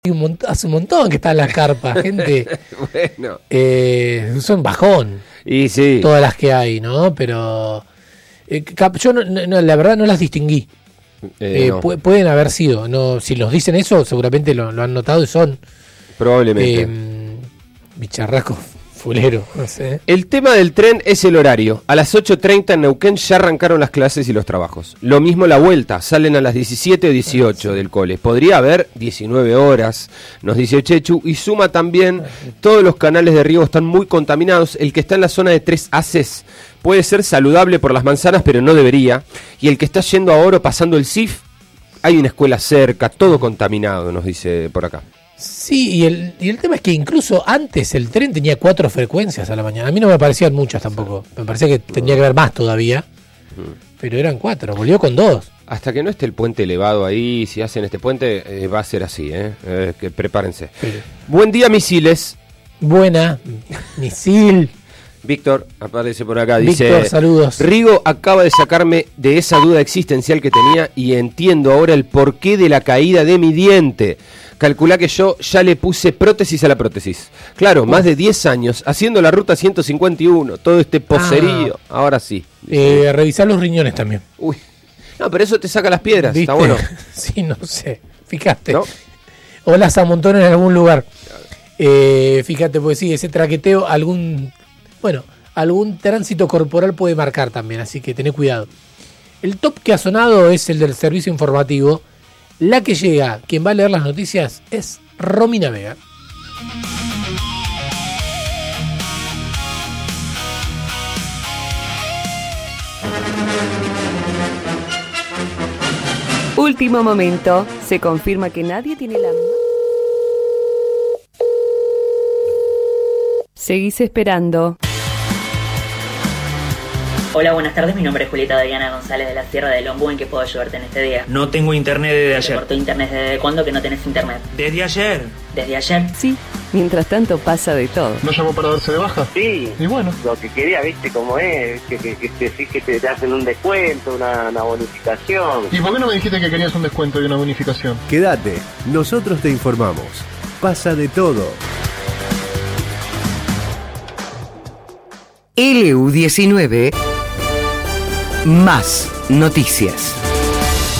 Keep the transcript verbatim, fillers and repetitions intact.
Un montón, hace un montón que están las carpas, gente. Bueno. Eh, son bajón. Y sí. Todas las que hay, ¿no? Pero eh, cap- yo no, no, la verdad no las distinguí. Eh, Eh, no. pu- pueden haber sido. No, si nos dicen eso, seguramente lo, lo han notado y son Probablemente. eh, bicharracos fulero, no sé. El tema del tren es el horario. A las ocho treinta en Neuquén ya arrancaron las clases y los trabajos. Lo mismo la vuelta, salen a las diecisiete o dieciocho del cole. Podría haber diecinueve horas, nos dice Chechu. Y suma también, todos los canales de riego están muy contaminados. El que está en la zona de Tres Haces puede ser saludable por las manzanas, pero no debería. Y el que está yendo a Oro pasando el C I F, hay una escuela cerca, todo contaminado, nos dice por acá. Sí, y el, y el tema es que incluso antes el tren tenía cuatro frecuencias a la mañana. A mí no me parecían muchas tampoco. Me parecía que tenía que haber más todavía. Pero eran cuatro, volvió con dos. Hasta que no esté el puente elevado ahí, si hacen este puente, eh, va a ser así, ¿eh? Eh, que prepárense. Pero, Buen día, misiles. buena, misil. Víctor aparece por acá, dice... Víctor, saludos. Rigo acaba de sacarme de esa duda existencial que tenía y entiendo ahora el porqué de la caída de mi diente. Calculá que yo ya le puse prótesis a la prótesis. Claro, más de diez años haciendo la ruta ciento cincuenta y uno, todo este poserío. Ahora sí. Eh, revisar los riñones también. Uy. No, pero eso te saca las piedras, ¿Viste? está bueno. Sí, no sé. Fíjate. ¿No? O las amontonan en algún lugar. Eh, fíjate, pues sí, ese traqueteo, algún... Bueno, algún tránsito corporal puede marcar también, así que tené cuidado. El top que ha sonado es el del servicio informativo. La que llega, quien va a leer las noticias, es Romina Vega. Último momento. Se confirma que nadie tiene la... Seguís esperando. Hola, buenas tardes. Mi nombre es Julieta Adriana González de la Sierra del Ombú. ¿En qué puedo ayudarte en este día? No tengo internet desde ¿Te ayer. cortó internet desde cuándo que no tenés internet? ¿Desde ayer? ¿Desde ayer? Sí, mientras tanto pasa de todo. ¿No llamó para darse de baja? Sí, Y bueno, lo que quería, viste cómo es, que, que, que, te, sí, que te hacen un descuento, una, una bonificación. ¿y por qué no me dijiste que querías un descuento y una bonificación? Quédate, nosotros te informamos. Pasa de todo. L U diecinueve más noticias.